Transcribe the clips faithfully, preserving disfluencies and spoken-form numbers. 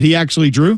he actually drew?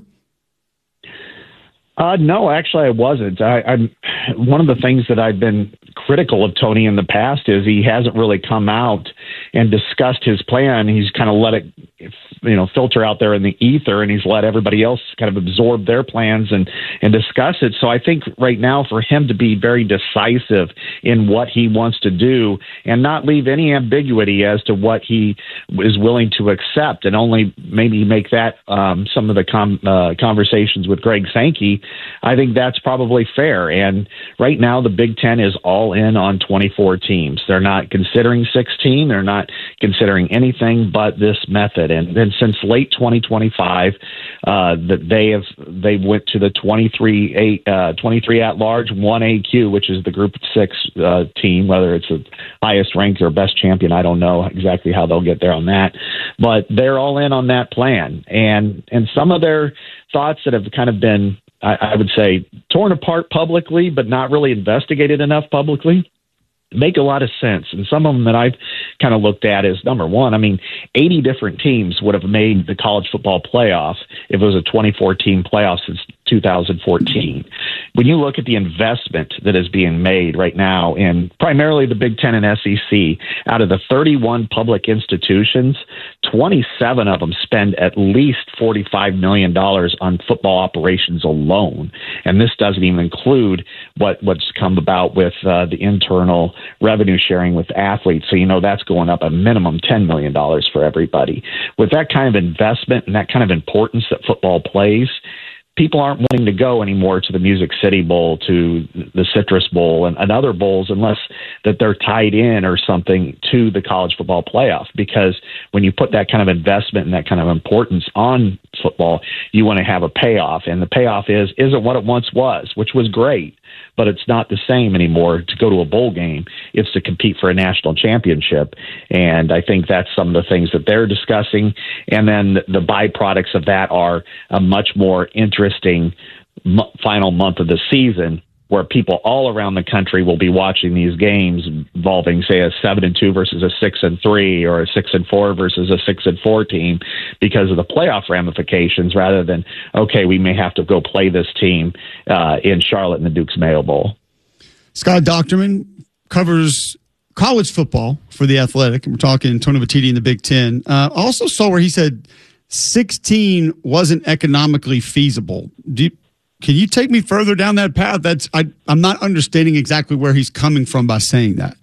Uh, no, actually, I wasn't. I, I'm one of the things that I've been critical of Tony in the past is he hasn't really come out and discussed his plan. He's kind of let it, you know, filter out there in the ether, and he's let everybody else kind of absorb their plans and and discuss it. So I think right now for him to be very decisive in what he wants to do and not leave any ambiguity as to what he is willing to accept, and only maybe make that um, some of the com- uh, conversations with Greg Sankey, I think that's probably fair. And right now the Big Ten is all in on twenty-four teams. They're not considering sixteen. They're not considering anything but this method. And then since late twenty twenty-five, uh, that they have they went to the twenty-three eight, uh, twenty-three at large, one A Q, which is the Group Six uh, team. Whether it's the highest ranked or best champion, I don't know exactly how they'll get there on that. But they're all in on that plan. And and some of their thoughts that have kind of been, I would say, torn apart publicly, but not really investigated enough publicly, make a lot of sense. And some of them that I've kind of looked at is, number one, I mean, eighty different teams would have made the college football playoff if it was a twenty-four team playoff since two thousand fourteen. When you look at the investment that is being made right now in primarily the Big Ten and S E C, out of the thirty-one public institutions, twenty-seven of them spend at least forty-five million dollars on football operations alone. And this doesn't even include what, what's come about with uh, the internal revenue sharing with athletes. So, you know, that's going up a minimum ten million dollars for everybody. With that kind of investment and that kind of importance that football plays, people aren't wanting to go anymore to the Music City Bowl, to the Citrus Bowl, and, and other bowls unless that they're tied in or something to the college football playoff. Because when you put that kind of investment and that kind of importance on football, you want to have a payoff. And the payoff is, isn't what it once was, which was great, but it's not the same anymore to go to a bowl game. It's to compete for a national championship. And I think that's some of the things that they're discussing. And then the byproducts of that are a much more interesting m- final month of the season, where people all around the country will be watching these games involving, say, a seven and two versus a six and three, or a six and four versus a six and four team, because of the playoff ramifications, rather than, okay, we may have to go play this team uh, in Charlotte in the Duke's Mayo Bowl. Scott Docterman covers college football for The Athletic, and we're talking Tony Petitti in the Big Ten. Uh, also saw where he said sixteen wasn't economically feasible. Do you, Can you take me further down that path? That's I, I'm not understanding exactly where he's coming from by saying that.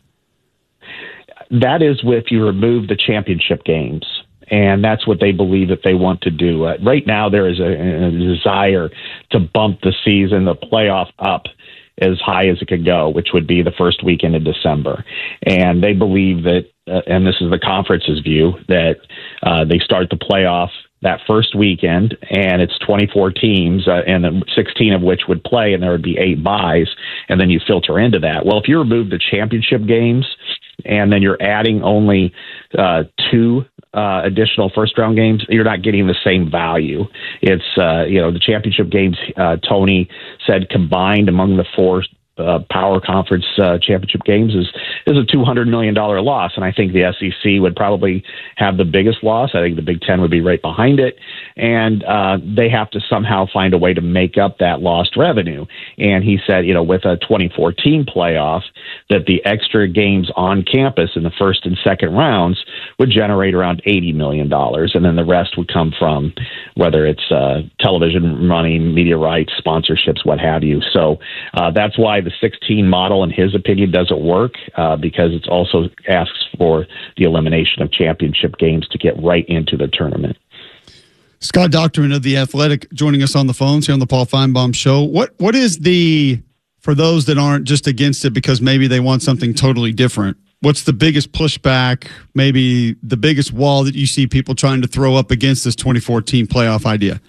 That is if you remove the championship games, and that's what they believe that they want to do. Uh, right now, there is a, a desire to bump the season, the playoff, up as high as it could go, which would be the first weekend of December. And they believe that, uh, and this is the conference's view, that uh, they start the playoff that first weekend, and it's twenty-four teams, uh, and sixteen of which would play, and there would be eight buys, and then you filter into that. Well, if you remove the championship games, and then you're adding only uh, two uh, additional first-round games, you're not getting the same value. It's, uh, you know, the championship games, uh, Tony said, combined among the four Uh, power conference uh, championship games is is a two hundred million dollars loss. And I think the S E C would probably have the biggest loss. I think the Big Ten would be right behind it. And uh, they have to somehow find a way to make up that lost revenue. And he said, you know, with a twenty-four team playoff, that the extra games on campus in the first and second rounds would generate around eighty million dollars. And then the rest would come from whether it's uh, television money, media rights, sponsorships, what have you. So uh, that's why the sixteen model, in his opinion, doesn't work, uh, because it also asks for the elimination of championship games to get right into the tournament. Scott Docterman of The Athletic joining us on the phones here on the Paul Feinbaum Show. What What is the, for those that aren't just against it because maybe they want something totally different, what's the biggest pushback, maybe the biggest wall that you see people trying to throw up against this twenty-four team playoff idea?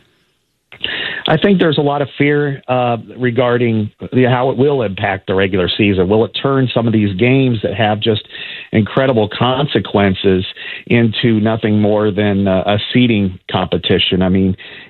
I think there's a lot of fear uh, regarding the, how it will impact the regular season. Will it turn some of these games that have just incredible consequences into nothing more than uh, a seeding competition? I mean,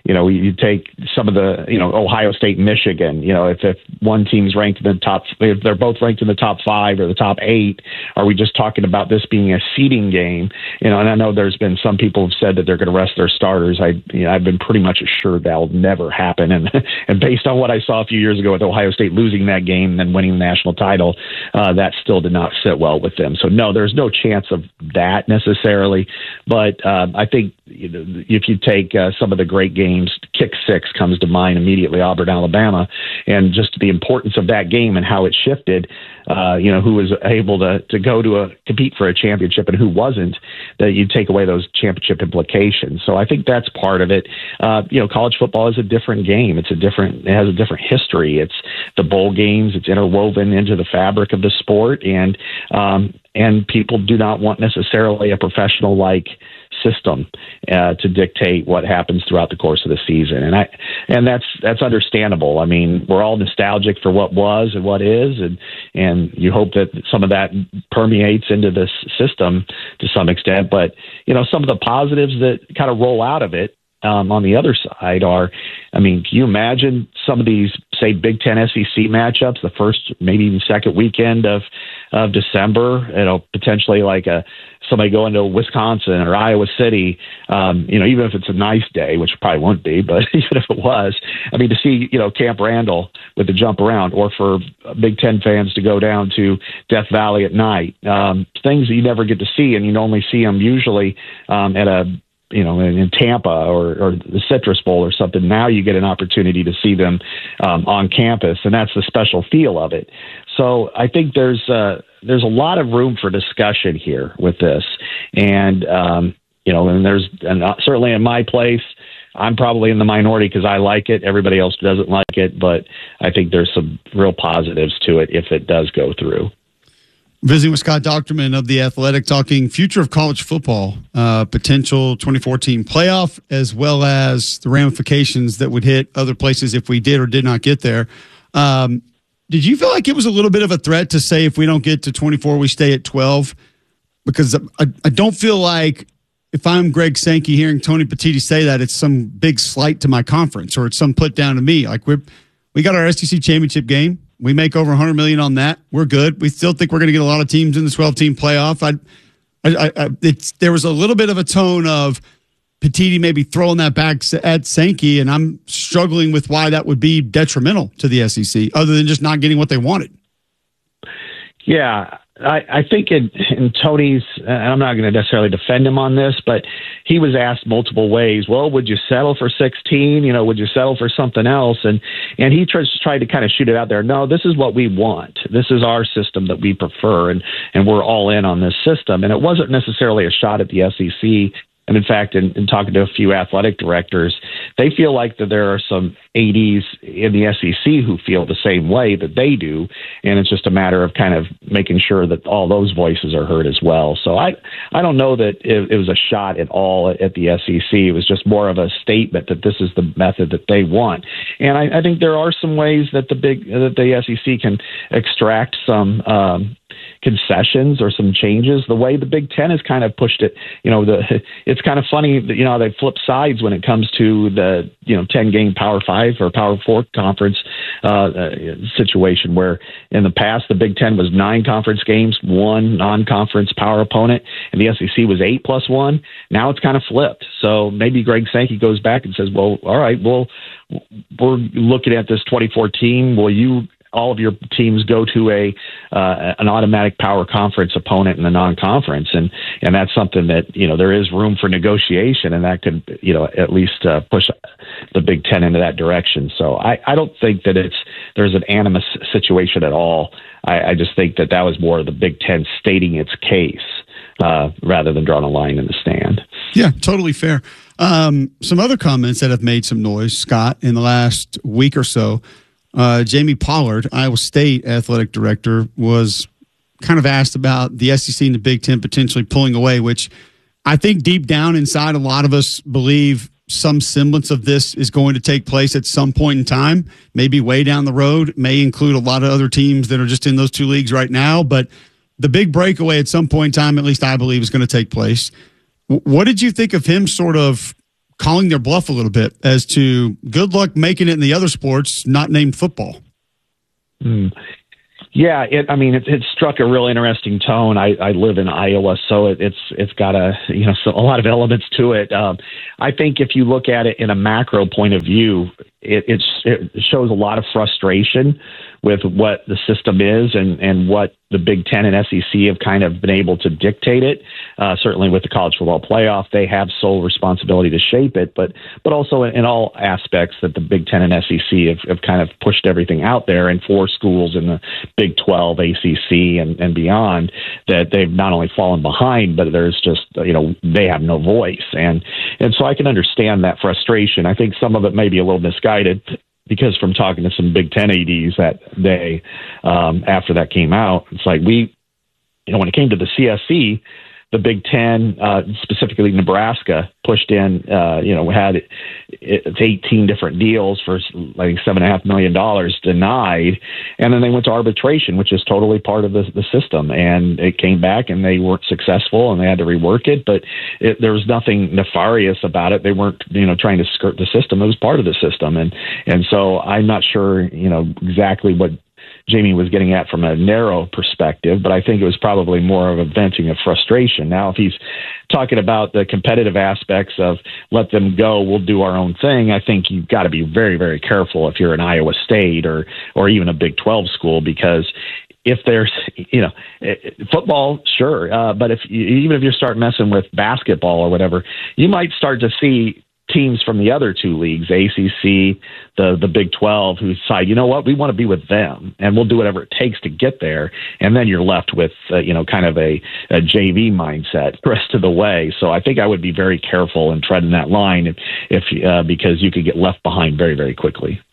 you know, you take some of the, you know, Ohio State, Michigan, you know, if, if one team's ranked in the top, if they're both ranked in the top five or the top eight, are we just talking about this being a seeding game? You know, and I know there's been some people have said that they're going to rest their starters. I, you know, I've been pretty much assured that will never happen. And, and based on what I saw a few years ago with Ohio State losing that game and then winning the national title, uh, that still did not sit well with them. So no, there's no chance of that necessarily. But uh, I think, you know, if you take uh, some of the great games, Kick Six comes to mind immediately, Auburn, Alabama, and just the importance of that game and how it shifted, uh, you know, who was able to, to go to a compete for a championship and who wasn't, that you take away those championship implications. So I think that's part of it. Uh, you know, college football is a different game. It's a different, it has a different history. It's the bowl games. It's interwoven into the fabric of the sport. And, um, and people do not want necessarily a professional like system uh, to dictate what happens throughout the course of the season. And I, and that's, that's understandable. I mean, we're all nostalgic for what was and what is, and, and you hope that some of that permeates into this system to some extent. But, you know, some of the positives that kind of roll out of it, Um, on the other side are, I mean, can you imagine some of these, say, Big Ten S E C matchups, the first, maybe even second weekend of, of December, you know, potentially like a, somebody going to Wisconsin or Iowa City, um, you know, even if it's a nice day, which probably won't be, but even if it was, I mean, to see, you know, Camp Randall with the jump around, or for Big Ten fans to go down to Death Valley at night, um, things that you never get to see, and you only see them usually um, at a, you know, in, in Tampa or, or the Citrus Bowl or something. Now you get an opportunity to see them um, on campus, and that's the special feel of it. So I think there's uh, there's a lot of room for discussion here with this, and um, you know, and there's and certainly in my place, I'm probably in the minority because I like it. Everybody else doesn't like it, but I think there's some real positives to it if it does go through. Visiting with Scott Docterman of The Athletic, talking future of college football, uh, potential twenty fourteen playoff, as well as the ramifications that would hit other places if we did or did not get there. Um, did you feel like it was a little bit of a threat to say if we don't get to twenty-four, we stay at twelve? Because I, I don't feel like if I'm Greg Sankey hearing Tony Petitti say that, it's some big slight to my conference or it's some put down to me. Like we're, we got our S E C championship game. We make over one hundred million dollars on that. We're good. We still think we're going to get a lot of teams in the twelve-team playoff. I, I, I, it's, there was a little bit of a tone of Petitti maybe throwing that back at Sankey, and I'm struggling with why that would be detrimental to the S E C, other than just not getting what they wanted. Yeah, I, I think in, in Tony's, and I'm not going to necessarily defend him on this, but he was asked multiple ways, well, would you settle for sixteen? You know, would you settle for something else? And and he tries, tried to kind of shoot it out there. No, this is what we want. This is our system that we prefer, and, and we're all in on this system. And it wasn't necessarily a shot at the S E C. And in fact, in, in talking to a few athletic directors, they feel like that there are some A Ds in the S E C who feel the same way that they do. And it's just a matter of kind of making sure that all those voices are heard as well. So I, I don't know that it, it was a shot at all at, at the S E C. It was just more of a statement that this is the method that they want. And I, I think there are some ways that the big, that the S E C can extract some, um, concessions or some changes. The way the Big Ten has kind of pushed it, you know, the it's kind of funny that, you know, they flip sides when it comes to the, you know, ten game Power Five or Power Four conference uh, situation, where in the past the Big Ten was nine conference games, one non-conference power opponent, and the S E C was eight plus one. Now it's kind of flipped. So maybe Greg Sankey goes back and says, well, all right, well, we're looking at this twenty fourteen. Will you all of your teams go to a uh, an automatic power conference opponent in the non-conference, and and that's something that, you know, there is room for negotiation, and that could, you know, at least uh, push the Big Ten into that direction. So I, I don't think that it's there's an animus situation at all. I, I just think that that was more of the Big Ten stating its case uh, rather than drawing a line in the stand. Yeah, totally fair. Um, some other comments that have made some noise, Scott, in the last week or so. Uh, Jamie Pollard, Iowa State athletic director, was kind of asked about the S E C and the Big Ten potentially pulling away, which I think deep down inside a lot of us believe some semblance of this is going to take place at some point in time, maybe way down the road, may include a lot of other teams that are just in those two leagues right now. But the big breakaway at some point in time, at least I believe, is going to take place. W- what did you think of him sort of calling their bluff a little bit as to good luck making it in the other sports not named football. Mm. Yeah, it, I mean, it, it struck a real interesting tone. I, I live in Iowa, so it, it's it's got a you know so a lot of elements to it. Um, I think if you look at it in a macro point of view, it, it's, it shows a lot of frustration with what the system is and, and what the Big Ten and S E C have kind of been able to dictate it. Uh, certainly with the college football playoff, they have sole responsibility to shape it, but but also in, in all aspects that the Big Ten and S E C have, have kind of pushed everything out there, and for schools in the Big twelve, A C C, and, and beyond, that they've not only fallen behind, but there's just, you know, they have no voice. And, and so I can understand that frustration. I think some of it may be a little misguided, because from talking to some Big Ten A Ds that day um, after that came out, it's like we, you know, when it came to the C S C, the Big Ten, uh, specifically Nebraska, pushed in, uh, you know, had it's eighteen different deals for like seven and a half million dollars denied. And then they went to arbitration, which is totally part of the, the system. And it came back and they weren't successful and they had to rework it. But it, there was nothing nefarious about it. They weren't, you know, trying to skirt the system. It was part of the system. And, and so I'm not sure, you know, exactly what Jamie was getting at from a narrow perspective, but I think it was probably more of a venting of frustration. Now, if he's talking about the competitive aspects of let them go, we'll do our own thing, I think you've got to be very, very careful if you're an Iowa State or or even a Big twelve school, because if there's, you know, football, sure, uh, but if you, even if you start messing with basketball or whatever, you might start to see teams from the other two leagues, A C C, the the Big twelve, who decide, you know what, we want to be with them, and we'll do whatever it takes to get there. And then you're left with, uh, you know, kind of a, a J V mindset the rest of the way. So I think I would be very careful in treading that line if, if uh, because you could get left behind very, very quickly.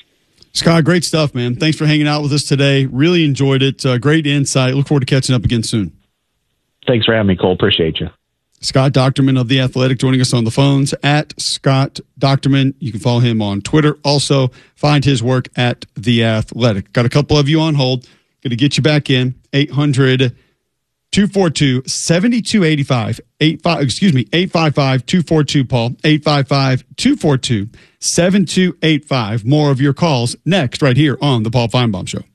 Scott, great stuff, man. Thanks for hanging out with us today. Really enjoyed it. Uh, great insight. Look forward to catching up again soon. Thanks for having me, Cole. Appreciate you. Scott Docterman of The Athletic joining us on the phones at Scott Docterman. You can follow him on Twitter. Also, find his work at The Athletic. Got a couple of you on hold. Going to get you back in. eight hundred, two four two, seven two eight five. eight five, excuse me, eight five five, two four two, Paul. eight five five, two four two, seven two eight five. More of your calls next right here on The Paul Feinbaum Show.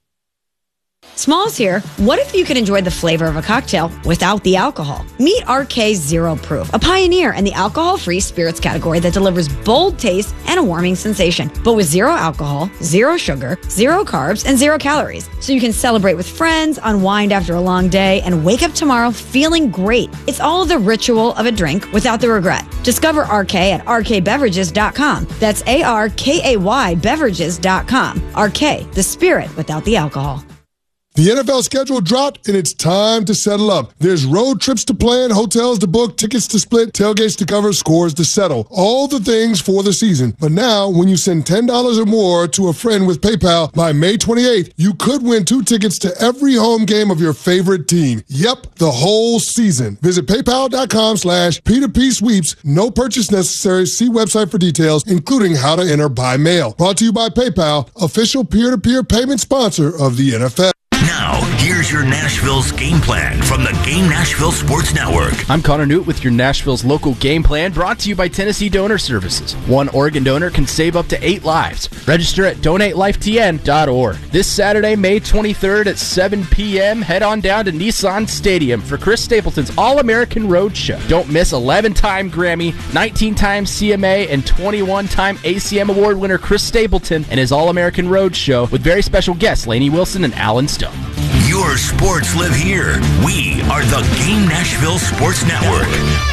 Smalls here. What if you could enjoy the flavor of a cocktail without the alcohol? Meet R K Zero Proof, a pioneer in the alcohol-free spirits category that delivers bold taste and a warming sensation, but with zero alcohol, zero sugar, zero carbs, and zero calories. So you can celebrate with friends, unwind after a long day, and wake up tomorrow feeling great. It's all the ritual of a drink without the regret. Discover R K at R K beverages dot com. That's A R K A Y beverages dot com. R K, the spirit without the alcohol. The N F L schedule dropped, and it's time to settle up. There's road trips to plan, hotels to book, tickets to split, tailgates to cover, scores to settle. All the things for the season. But now, when you send ten dollars or more to a friend with PayPal by May twenty-eighth, you could win two tickets to every home game of your favorite team. Yep, the whole season. Visit paypal.com slash P2P sweeps. No purchase necessary. See website for details, including how to enter by mail. Brought to you by PayPal, official peer-to-peer payment sponsor of the N F L. Now, here's your Nashville's game plan from the Game Nashville Sports Network. I'm Connor Newt with your Nashville's local game plan, brought to you by Tennessee Donor Services. One Oregon donor can save up to eight lives. Register at donate life T N dot org. This Saturday, May twenty-third at seven p.m., head on down to Nissan Stadium for Chris Stapleton's All-American Road Show. Don't miss eleven-time Grammy, nineteen-time C M A, and twenty-one-time A C M Award winner Chris Stapleton and his All-American Road Show with very special guests Lainey Wilson and Alan Stone. Your sports live here. We are the Game Nashville Sports Network.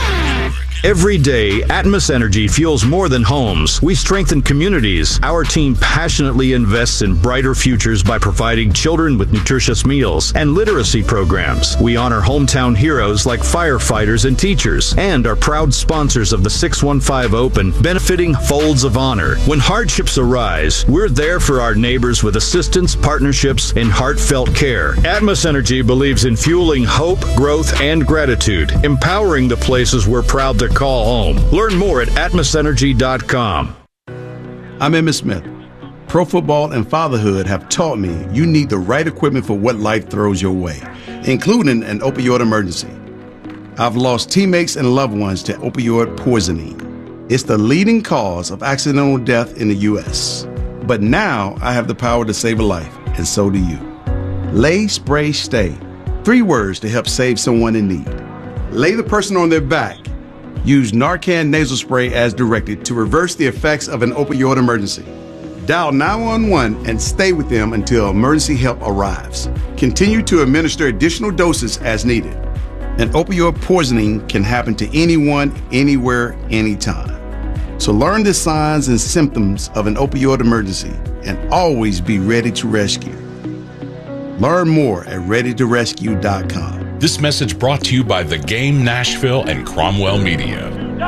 Every day, Atmos Energy fuels more than homes. We strengthen communities. Our team passionately invests in brighter futures by providing children with nutritious meals and literacy programs. We honor hometown heroes like firefighters and teachers, and are proud sponsors of the six one five Open, benefiting Folds of Honor. When hardships arise, we're there for our neighbors with assistance, partnerships, and heartfelt care. Atmos Energy believes in fueling hope, growth, and gratitude, empowering the places we're proud to call home. Learn more at atmos energy dot com. I'm Emmitt Smith. Pro football and fatherhood have taught me you need the right equipment for what life throws your way, including an opioid emergency. I've lost teammates and loved ones to opioid poisoning. It's the leading cause of accidental death in the U S. But now I have the power to save a life, and so do you. Lay, Spray, Stay. Three words to help save someone in need. Lay the person on their back. Use Narcan nasal spray as directed to reverse the effects of an opioid emergency. Dial nine one one and stay with them until emergency help arrives. Continue to administer additional doses as needed. An opioid poisoning can happen to anyone, anywhere, anytime. So learn the signs and symptoms of an opioid emergency and always be ready to rescue. Learn more at ready to rescue dot com. This message brought to you by The Game Nashville and Cromwell Media.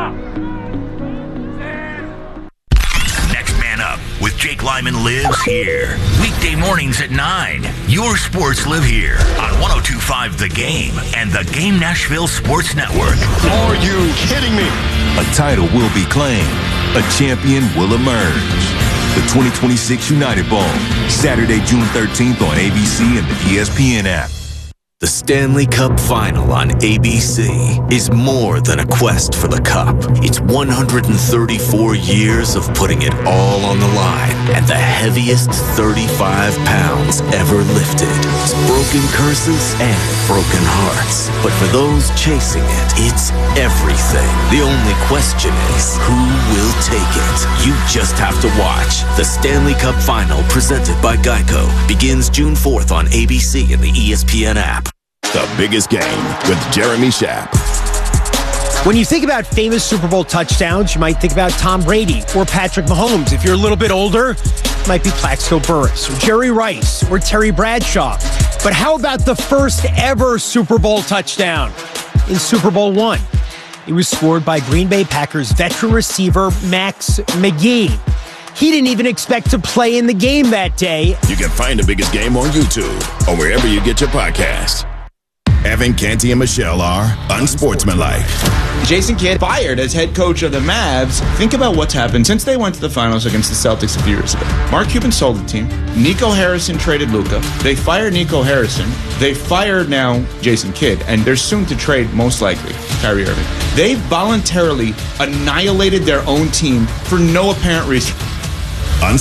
Next Man Up with Jake Lyman lives here. Weekday mornings at nine. Your sports live here on one oh two point five The Game and The Game Nashville Sports Network. Are you kidding me? A title will be claimed. A champion will emerge. The twenty twenty-six United Bowl, Saturday, June thirteenth on A B C and the E S P N app. The Stanley Cup Final on A B C is more than a quest for the cup. It's one hundred thirty-four years of putting it all on the line and the heaviest thirty-five pounds ever lifted. It's broken curses and broken hearts. But for those chasing it, it's everything. The only question is, who will take it? You just have to watch. The Stanley Cup Final, presented by Geico, begins June fourth on A B C and the E S P N app. The Biggest Game with Jeremy Schaap. When you think about famous Super Bowl touchdowns, you might think about Tom Brady or Patrick Mahomes. If you're a little bit older, it might be Plaxico Burress or Jerry Rice or Terry Bradshaw. But how about the first ever Super Bowl touchdown in Super Bowl one? It was scored by Green Bay Packers veteran receiver Max McGee. He didn't even expect to play in the game that day. You can find The Biggest Game on YouTube or wherever you get your podcasts. Evan, Canty, and Michelle are unsportsmanlike. Jason Kidd fired as head coach of the Mavs. Think about what's happened since they went to the finals against the Celtics a few years ago. Mark Cuban sold the team. Nico Harrison traded Luka. They fired Nico Harrison. They fired now Jason Kidd, and they're soon to trade, most likely, Kyrie Irving. They voluntarily annihilated their own team for no apparent reason.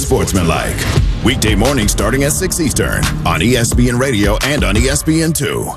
Unsportsmanlike. Weekday morning starting at six Eastern on E S P N Radio and on E S N two.